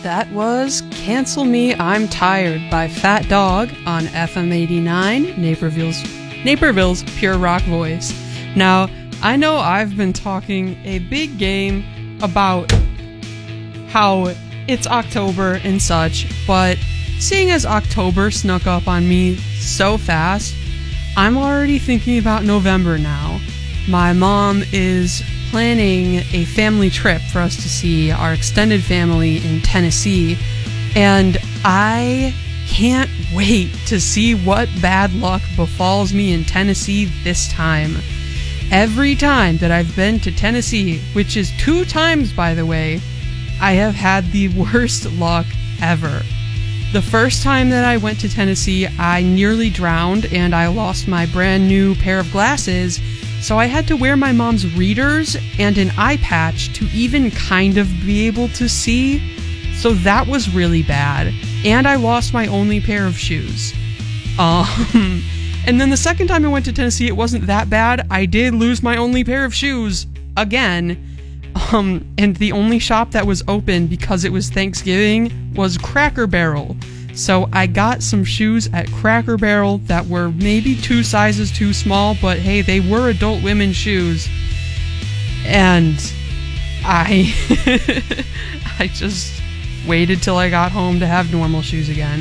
That was Cancel Me, I'm Tired by Fat Dog on FM 89, Naperville's pure rock voice. Now, I know I've been talking a big game about how it's October and such, but seeing as October snuck up on me so fast, I'm already thinking about November now. My mom is planning a family trip for us to see our extended family in Tennessee, and I can't wait to see what bad luck befalls me in Tennessee this time. Every time that I've been to Tennessee, which is 2 times by the way, I have had the worst luck ever. The first time that I went to Tennessee, I nearly drowned and I lost my brand new pair of glasses, so I had to wear my mom's readers and an eye patch to even kind of be able to see, so that was really bad. And I lost my only pair of shoes. And then the second time I went to Tennessee, it wasn't that bad. I did lose my only pair of shoes again. And the only shop that was open because it was Thanksgiving was Cracker Barrel. So I got some shoes at Cracker Barrel that were maybe 2 sizes too small, but hey, they were adult women's shoes. And I I just waited till I got home to have normal shoes again.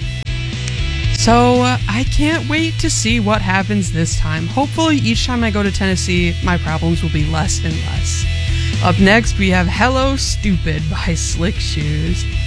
So I can't wait to see what happens this time. Hopefully each time I go to Tennessee, my problems will be less and less. Up next, we have Hello Stupid by Slick Shoes.